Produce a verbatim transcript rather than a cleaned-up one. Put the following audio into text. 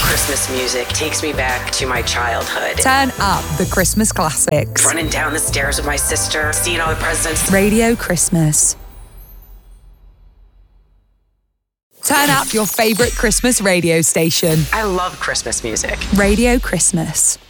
Christmas music takes me back to my childhood. Turn up the Christmas classics. Running down the stairs with my sister, seeing all the presents. Radio Christmas. Turn up your favorite Christmas radio station. I love Christmas music. Radio Christmas.